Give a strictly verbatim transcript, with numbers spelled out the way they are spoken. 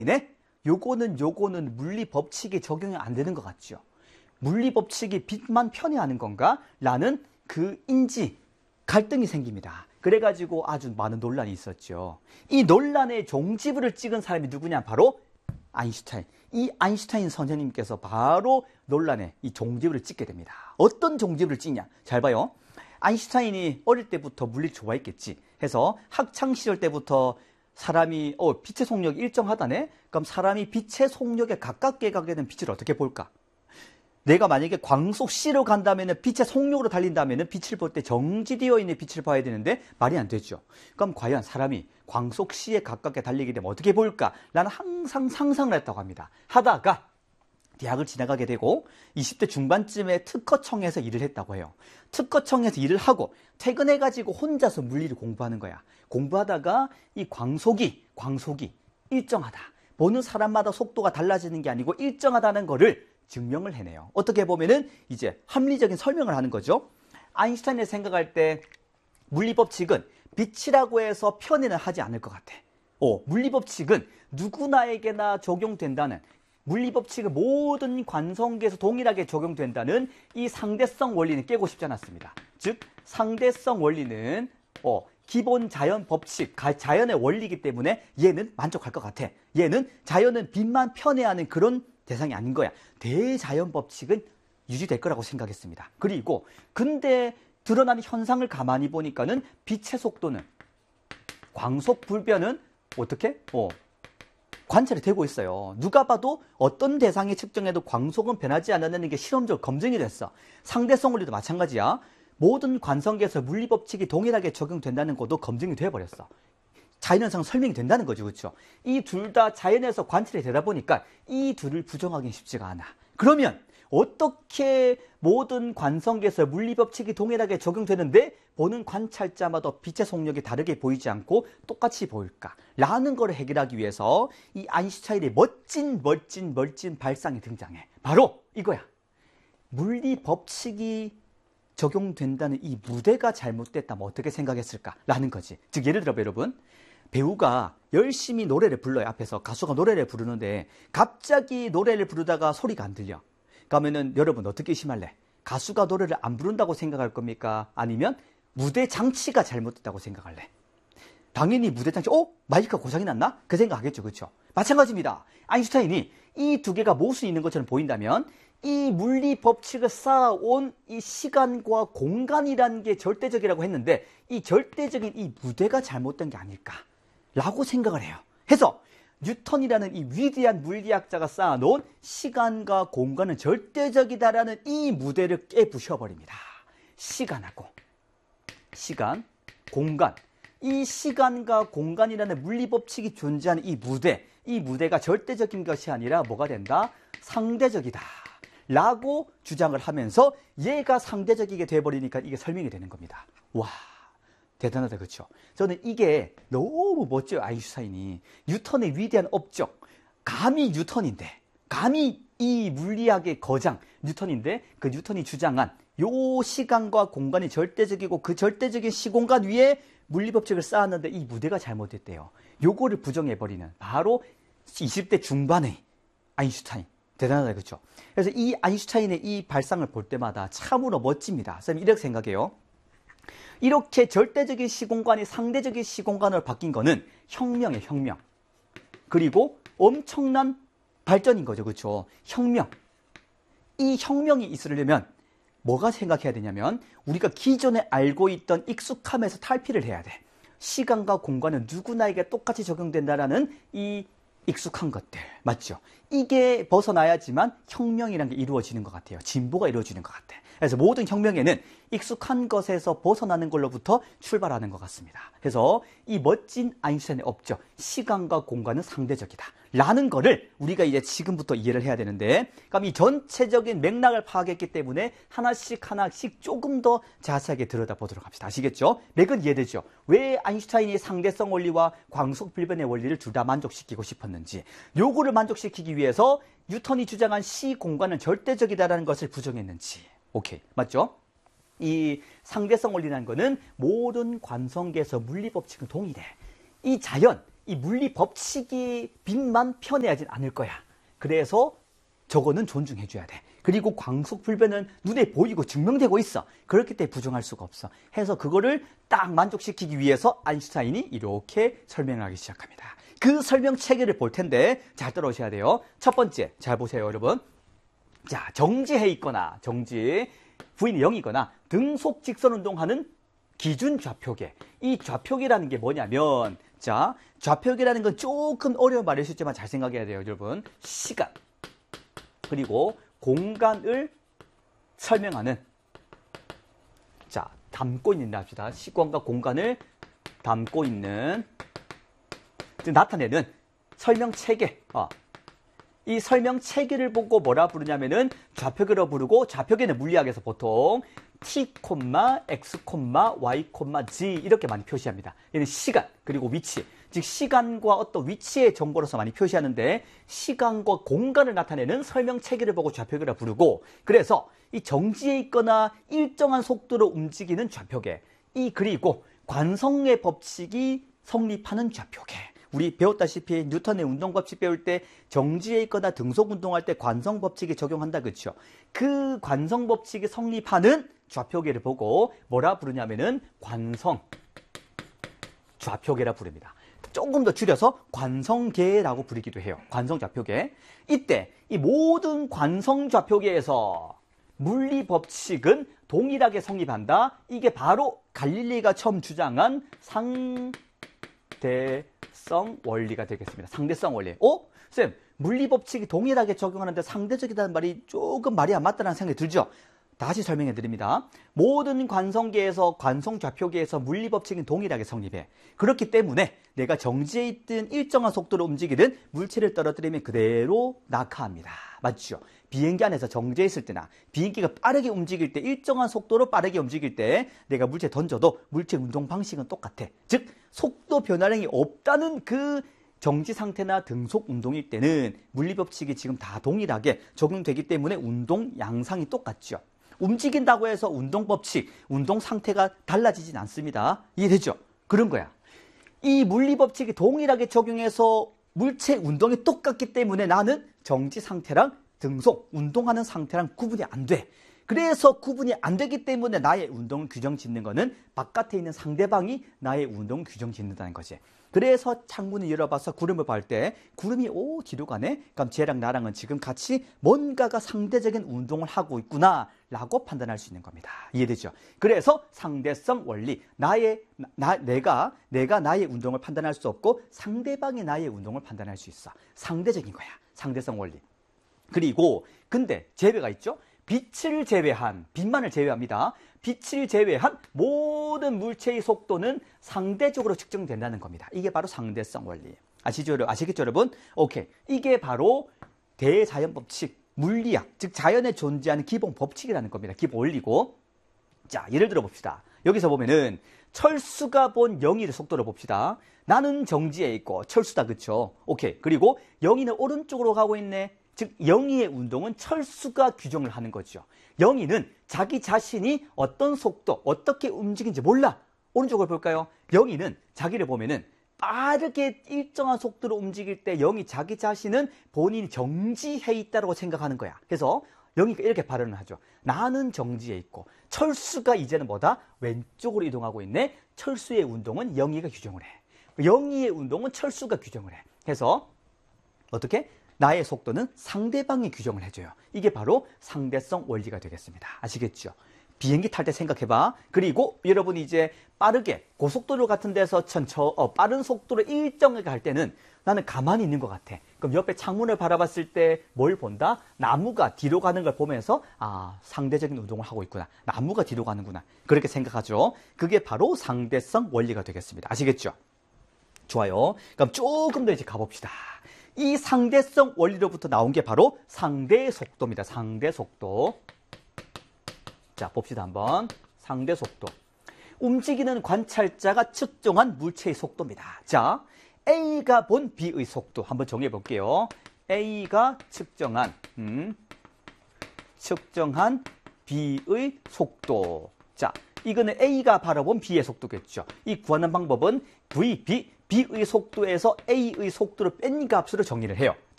네? 요거는 요거는 물리 법칙에 적용이 안 되는 것 같죠. 물리 법칙이 빛만 편애하는 건가? 라는 그 인지 갈등이 생깁니다. 그래가지고 아주 많은 논란이 있었죠. 이 논란의 종지부를 찍은 사람이 누구냐? 바로 아인슈타인. 이 아인슈타인 선생님께서 바로 논란의 이 종지부를 찍게 됩니다. 어떤 종지부를 찍냐? 잘 봐요. 아인슈타인이 어릴 때부터 물리 좋아했겠지 해서 학창시절 때부터 사람이 어 빛의 속력이 일정하다네? 그럼 사람이 빛의 속력에 가깝게 가게 되는 빛을 어떻게 볼까? 내가 만약에 광속 C로 간다면 빛의 속력으로 달린다면 빛을 볼 때 정지되어 있는 빛을 봐야 되는데 말이 안 되죠. 그럼 과연 사람이 광속 C에 가깝게 달리게 되면 어떻게 보일까? 나는 항상 상상을 했다고 합니다. 하다가 대학을 지나가게 되고 이십 대 중반쯤에 특허청에서 일을 했다고 해요. 특허청에서 일을 하고 퇴근해가지고 혼자서 물리를 공부하는 거야. 공부하다가 이 광속이, 광속이 일정하다. 보는 사람마다 속도가 달라지는 게 아니고 일정하다는 거를 증명을 해내요. 어떻게 보면은 이제 합리적인 설명을 하는 거죠. 아인슈타인이 생각할 때 물리법칙은 빛이라고 해서 편애는 하지 않을 것 같아. 어, 물리법칙은 누구나에게나 적용된다는, 물리법칙은 모든 관성계에서 동일하게 적용된다는 이 상대성 원리는 깨고 싶지 않았습니다. 즉 상대성 원리는 어, 기본 자연 법칙, 자연의 원리이기 때문에 얘는 만족할 것 같아. 얘는 자연은 빛만 편애하는 그런 대상이 아닌 거야. 대자연 법칙은 유지될 거라고 생각했습니다. 그리고 근데 드러나는 현상을 가만히 보니까는 빛의 속도는, 광속 불변은 어떻게? 어, 관찰이 되고 있어요. 누가 봐도 어떤 대상이 측정해도 광속은 변하지 않는다는 게 실험적으로 검증이 됐어. 상대성 원리도 마찬가지야. 모든 관성계에서 물리법칙이 동일하게 적용된다는 것도 검증이 돼버렸어. 자연현상 설명이 된다는 거죠. 그렇죠? 이 둘 다 자연에서 관찰이 되다 보니까 이 둘을 부정하기는 쉽지가 않아. 그러면 어떻게 모든 관성계에서 물리법칙이 동일하게 적용되는데 보는 관찰자마다 빛의 속력이 다르게 보이지 않고 똑같이 보일까? 라는 걸 해결하기 위해서 이 아인슈타인의 멋진 멋진 멋진 발상이 등장해. 바로 이거야. 물리법칙이 적용된다는 이 무대가 잘못됐다면 어떻게 생각했을까? 라는 거지. 즉 예를 들어 여러분, 배우가 열심히 노래를 불러요. 앞에서 가수가 노래를 부르는데 갑자기 노래를 부르다가 소리가 안 들려. 그러면은 여러분 어떻게 의심할래? 가수가 노래를 안 부른다고 생각할 겁니까? 아니면 무대 장치가 잘못됐다고 생각할래? 당연히 무대 장치, 어? 마이크가 고장이 났나? 그 생각하겠죠. 그렇죠? 마찬가지입니다. 아인슈타인이 이 두 개가 모순이 있는 것처럼 보인다면 이 물리 법칙을 쌓아온 이 시간과 공간이라는 게 절대적이라고 했는데 이 절대적인 이 무대가 잘못된 게 아닐까? 라고 생각을 해요. 해서 뉴턴이라는 이 위대한 물리학자가 쌓아놓은 시간과 공간은 절대적이다라는 이 무대를 깨부셔버립니다. 시간하고 시간, 공간, 이 시간과 공간이라는 물리법칙이 존재하는 이 무대, 이 무대가 절대적인 것이 아니라 뭐가 된다? 상대적이다 라고 주장을 하면서 얘가 상대적이게 돼버리니까 이게 설명이 되는 겁니다. 와, 대단하다. 그렇죠? 저는 이게 너무 멋져요. 아인슈타인이 뉴턴의 위대한 업적, 감히 뉴턴인데, 감히 이 물리학의 거장 뉴턴인데 그 뉴턴이 주장한 요 시간과 공간이 절대적이고 그 절대적인 시공간 위에 물리법칙을 쌓았는데 이 무대가 잘못됐대요. 요거를 부정해버리는 바로 이십 대 중반의 아인슈타인. 대단하다. 그렇죠? 그래서 이 아인슈타인의 이 발상을 볼 때마다 참으로 멋집니다. 선생님 이렇게 생각해요. 이렇게 절대적인 시공간이 상대적인 시공간으로 바뀐 거는 혁명이에요. 혁명. 그리고 엄청난 발전인 거죠. 그렇죠? 혁명. 이 혁명이 있으려면 뭐가 생각해야 되냐면 우리가 기존에 알고 있던 익숙함에서 탈피를 해야 돼. 시간과 공간은 누구나에게 똑같이 적용된다라는 이 익숙한 것들. 맞죠? 이게 벗어나야지만 혁명이라는 게 이루어지는 것 같아요. 진보가 이루어지는 것 같아. 그래서 모든 혁명에는 익숙한 것에서 벗어나는 걸로부터 출발하는 것 같습니다. 그래서 이 멋진 아인슈타인의 업적, 시간과 공간은 상대적이다 라는 거를 우리가 이제 지금부터 이해를 해야 되는데, 그럼 이 전체적인 맥락을 파악했기 때문에 하나씩 하나씩 조금 더 자세하게 들여다보도록 합시다. 아시겠죠? 맥은 이해되죠? 왜 아인슈타인이 상대성 원리와 광속 불변의 원리를 둘 다 만족시키고 싶었는지, 요거를 만족시키기 위해서 뉴턴이 주장한 시 공간은 절대적이다라는 것을 부정했는지. 오케이, 맞죠? 이 상대성 원리라는 거는 모든 관성계에서 물리법칙은 동일해. 이 자연, 이 물리 법칙이 빛만 편해하진 않을 거야. 그래서 저거는 존중해줘야 돼. 그리고 광속 불변은 눈에 보이고 증명되고 있어. 그렇기 때문에 부정할 수가 없어. 해서 그거를 딱 만족시키기 위해서 아인슈타인이 이렇게 설명을 하기 시작합니다. 그 설명 체계를 볼 텐데 잘 따라오셔야 돼요. 첫 번째, 잘 보세요, 여러분. 자, 정지해 있거나 정지, V는 영이거나 등속 직선 운동하는 기준 좌표계. 이 좌표계라는 게 뭐냐면, 자, 좌표계라는 건 조금 어려운 말일 수 있지만 잘 생각해야 돼요, 여러분. 시간, 그리고 공간을 설명하는, 자, 담고 있는 합시다. 시간과 공간을 담고 있는, 즉 나타내는 설명 체계. 어. 이 설명 체계를 보고 뭐라 부르냐면은 좌표계로 부르고, 좌표계는 물리학에서 보통 t, x, y, z 이렇게 많이 표시합니다. 얘는 시간, 그리고 위치, 즉 시간과 어떤 위치의 정보로서 많이 표시하는데, 시간과 공간을 나타내는 설명 체계를 보고 좌표계라 부르고, 그래서 이 정지해 있거나 일정한 속도로 움직이는 좌표계, 이 그리고 관성의 법칙이 성립하는 좌표계. 우리 배웠다시피 뉴턴의 운동법칙 배울 때 정지해 있거나 등속 운동할 때 관성법칙이 적용한다, 그렇죠? 그 관성법칙이 성립하는 좌표계를 보고 뭐라 부르냐면은 관성 좌표계라 부릅니다. 조금 더 줄여서 관성계라고 부르기도 해요. 관성 좌표계. 이때 이 모든 관성 좌표계에서 물리 법칙은 동일하게 성립한다. 이게 바로 갈릴리가 처음 주장한 상대성 원리가 되겠습니다. 상대성 원리. 어? 쌤, 물리 법칙이 동일하게 적용하는데 상대적이라는 말이 조금 말이 안 맞다는 생각이 들죠? 다시 설명해 드립니다. 모든 관성계에서, 관성 좌표계에서 물리 법칙은 동일하게 성립해. 그렇기 때문에 내가 정지해 있든 일정한 속도로 움직이든 물체를 떨어뜨리면 그대로 낙하합니다. 맞죠? 비행기 안에서 정지해 있을 때나 비행기가 빠르게 움직일 때, 일정한 속도로 빠르게 움직일 때 내가 물체 던져도 물체 운동 방식은 똑같아. 즉 속도 변화량이 없다는 그 정지 상태나 등속 운동일 때는 물리 법칙이 지금 다 동일하게 적용되기 때문에 운동 양상이 똑같죠. 움직인다고 해서 운동 법칙, 운동 상태가 달라지진 않습니다. 이해되죠? 그런 거야. 이 물리 법칙이 동일하게 적용해서 물체 운동이 똑같기 때문에 나는 정지 상태랑 등속, 운동하는 상태랑 구분이 안 돼. 그래서 구분이 안 되기 때문에 나의 운동을 규정 짓는 거는 바깥에 있는 상대방이 나의 운동을 규정 짓는다는 거지. 그래서 창문을 열어봐서 구름을 볼 때 구름이 오 뒤로 가네? 그럼 쟤랑 나랑은 지금 같이 뭔가가 상대적인 운동을 하고 있구나 라고 판단할 수 있는 겁니다. 이해되죠? 그래서 상대성 원리, 나의 나, 내가 내가 나의 운동을 판단할 수 없고 상대방이 나의 운동을 판단할 수 있어. 상대적인 거야. 상대성 원리. 그리고 근데 제외가 있죠? 빛을 제외한, 빛만을 제외합니다. 빛을 제외한 모든 물체의 속도는 상대적으로 측정된다는 겁니다. 이게 바로 상대성 원리. 아시죠? 아시겠죠, 여러분? 오케이. 이게 바로 대자연 법칙, 물리학, 즉 자연에 존재하는 기본 법칙이라는 겁니다. 기본 원리고. 자, 예를 들어 봅시다. 여기서 보면은 철수가 본 영희의 속도를 봅시다. 나는 정지해 있고 철수다, 그쵸? 오케이. 그리고 영희는 오른쪽으로 가고 있네. 즉 영희의 운동은 철수가 규정을 하는 거죠. 영희는 자기 자신이 어떤 속도, 어떻게 움직이는지 몰라. 오른쪽을 볼까요? 영희는 자기를 보면은 빠르게 일정한 속도로 움직일 때 영희 자기 자신은 본인이 정지해 있다고 생각하는 거야. 그래서 영희가 이렇게 발언을 하죠. 나는 정지해 있고 철수가 이제는 뭐다? 왼쪽으로 이동하고 있네. 철수의 운동은 영희가 규정을 해. 영희의 운동은 철수가 규정을 해. 해서 어떻게? 나의 속도는 상대방이 규정을 해줘요. 이게 바로 상대성 원리가 되겠습니다. 아시겠죠? 비행기 탈 때 생각해봐. 그리고 여러분이 이제 빠르게 고속도로 같은 데서 천천 어, 빠른 속도로 일정하게 갈 때는 나는 가만히 있는 것 같아. 그럼 옆에 창문을 바라봤을 때 뭘 본다? 나무가 뒤로 가는 걸 보면서 아, 상대적인 운동을 하고 있구나. 나무가 뒤로 가는구나. 그렇게 생각하죠. 그게 바로 상대성 원리가 되겠습니다. 아시겠죠? 좋아요. 그럼 조금 더 이제 가봅시다. 이 상대성 원리로부터 나온 게 바로 상대 속도입니다. 상대 속도. 자, 봅시다 한번. 상대 속도. 움직이는 관찰자가 측정한 물체의 속도입니다. 자, A가 본 B의 속도 한번 정해 볼게요. A가 측정한 음, 측정한 B의 속도. 자, 이거는 A가 바라본 B의 속도겠죠. 이 구하는 방법은 V, B, B의 속도에서 A의 속도로 뺀 값으로 정의를 해요.